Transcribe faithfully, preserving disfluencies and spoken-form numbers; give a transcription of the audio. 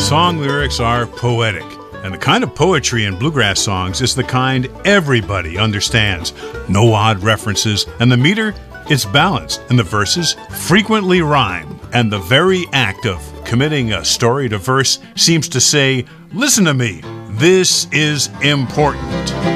Song lyrics are poetic, and the kind of poetry in bluegrass songs is the kind everybody understands. No odd references, and the meter, it's balanced, and the verses frequently rhyme. And the very act of committing a story to verse seems to say, listen to me, this is important.